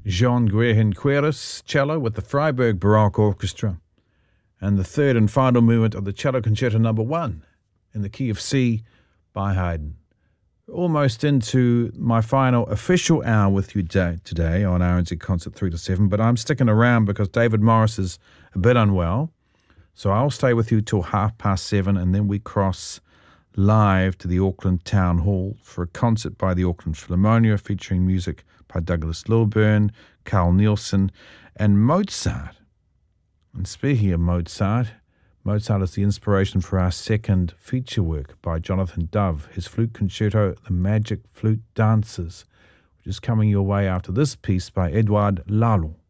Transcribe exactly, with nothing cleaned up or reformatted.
Jean Guerhin Queris cello with the Freiburg Baroque Orchestra, and the third and final movement of the Cello Concerto Number One in the key of C by Haydn. Almost into my final official hour with you today, today on R N Z Concert three to seven, but I'm sticking around because David Morris is a bit unwell, so I'll stay with you till half past seven, and then we cross live to the Auckland Town Hall for a concert by the Auckland Philharmonia featuring music by Douglas Lilburn, Carl Nielsen, and Mozart. And speaking of Mozart, Mozart is the inspiration for our second feature work by Jonathan Dove, his flute concerto, The Magic Flute Dancers, which is coming your way after this piece by Edouard Lalo.